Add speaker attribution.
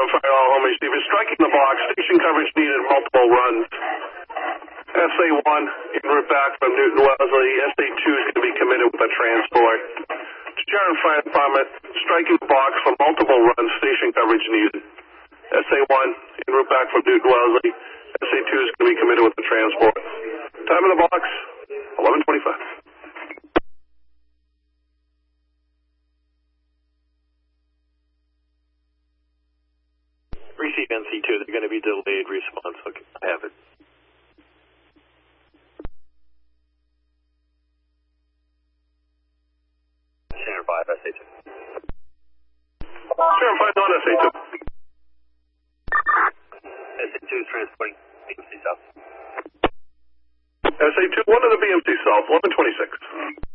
Speaker 1: Fire all homing, Steve. Is striking the box. Station coverage needed, multiple runs. SA1 en route back from Newton Wellesley. SA2 is going to be committed with a transport. Sharon Fire Department, striking the box for multiple runs. Station coverage needed. SA1 en route back from Newton Wellesley. SA2 is going to be committed with the transport. Time in the box, 11:25.
Speaker 2: Receive NC2, they're going to be delayed response. Okay, I have it. Sharon 5, SA2.
Speaker 1: Sharon 5 on SA2.
Speaker 2: SA2 is transporting BMC South.
Speaker 1: SA2, 1 to the BMC South, 11:26.